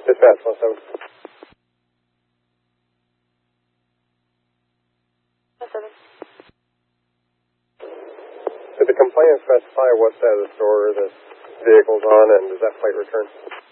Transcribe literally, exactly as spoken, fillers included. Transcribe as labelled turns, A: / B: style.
A: Dispatch, one seven.
B: one seven.
A: Did the complainant specify what side of the store this vehicle's on, and does that plate return?